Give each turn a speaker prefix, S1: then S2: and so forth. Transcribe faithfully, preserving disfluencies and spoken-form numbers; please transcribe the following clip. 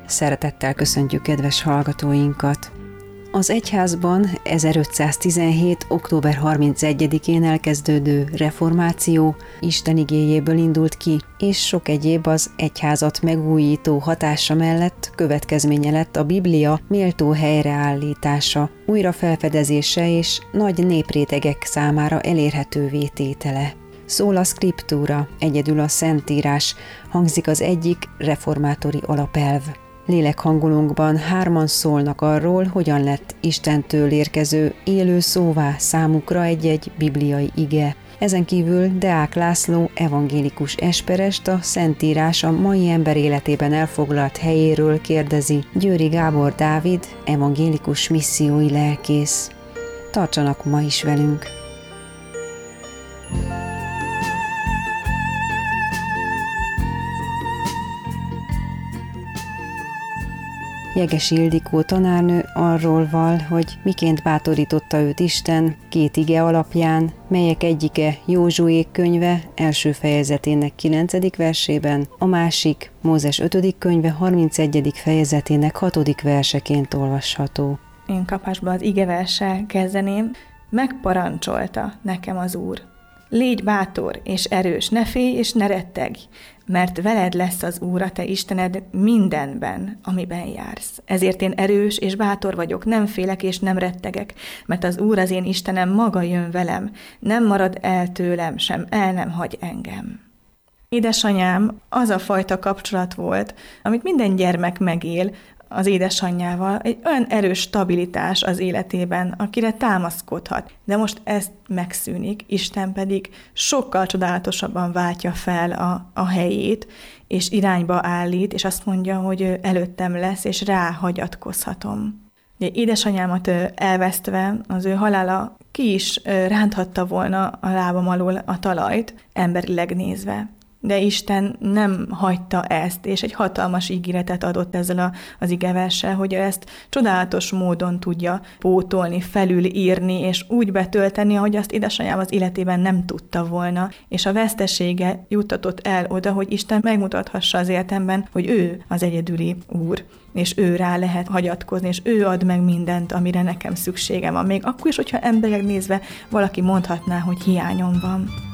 S1: Szeretettel köszöntjük kedves hallgatóinkat! Az egyházban ezerötszáztizenhét. október harmincegyedikén elkezdődő reformáció Isten igéjéből indult ki, és sok egyéb az egyházat megújító hatása mellett következménye lett a Biblia méltó helyreállítása, újrafelfedezése és nagy néprétegek számára elérhetővé tétele. Szól a szkriptúra, egyedül a Szentírás, hangzik az egyik reformátori alapelv. Lélekhangulunkban hárman szólnak arról, hogyan lett Istentől érkező élő szóvá számukra egy-egy bibliai ige. Ezen kívül Deák László evangélikus esperest a Szentírás a mai ember életében elfoglalt helyéről kérdezi Győri Gábor Dávid, evangélikus missziói lelkész. Tartsanak ma is velünk! Jegesi Ildikó tanárnő arról val, hogy miként bátorította őt Isten két ige alapján, melyek egyike Józsuék könyve első fejezetének kilencedik versében, a másik Mózes ötödik könyve harmincegyedik fejezetének hatodik verseként olvasható.
S2: Én kapásban az igeverssel kezdeném. Megparancsolta nekem az Úr: légy bátor és erős, ne félj és ne rettegj, mert veled lesz az Úr, a te Istened mindenben, amiben jársz. Ezért én erős és bátor vagyok, nem félek és nem rettegek, mert az Úr, az én Istenem maga jön velem, nem marad el tőlem, sem el nem hagy engem. Édesanyám az a fajta kapcsolat volt, amit minden gyermek megél az édesanyjával, egy olyan erős stabilitás az életében, akire támaszkodhat. De most ez megszűnik, Isten pedig sokkal csodálatosabban váltja fel a, a helyét, és irányba állít, és azt mondja, hogy ő előttem lesz, és rá hagyatkozhatom. Ugye édesanyámat elvesztve, az ő halála ki is ránthatta volna a lábam alól a talajt, emberileg nézve. De Isten nem hagyta ezt, és egy hatalmas ígéretet adott ezzel a, az igeverssel, hogy ezt csodálatos módon tudja pótolni, felülírni, és úgy betölteni, ahogy azt édesanyám az életében nem tudta volna. És a vesztesége juttatott el oda, hogy Isten megmutathassa az életemben, hogy ő az egyedüli Úr, és ő rá lehet hagyatkozni, és ő ad meg mindent, amire nekem szükségem van. Még akkor is, hogyha emberileg nézve valaki mondhatná, hogy hiányom van.